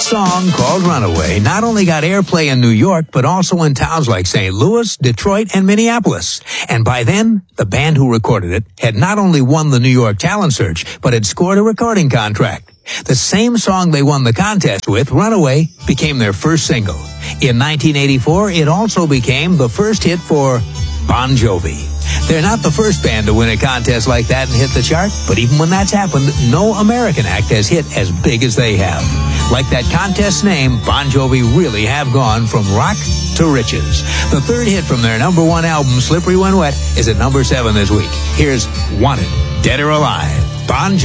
song called Runaway not only got airplay in New York, but also in towns like St. Louis, Detroit, and Minneapolis. And by then, the band who recorded it had not only won the New York Talent Search, but had scored a recording contract. The same song they won the contest with, Runaway, became their first single. In 1984, it also became the first hit for Bon Jovi. They're not the first band to win a contest like that and hit the chart, but even when that's happened, no American act has hit as big as they have. Like that contest's name, Bon Jovi really have gone from rock to riches. The third hit from their number one album, Slippery When Wet, is at number 7 this week. Here's Wanted, Dead or Alive, Bon Jovi.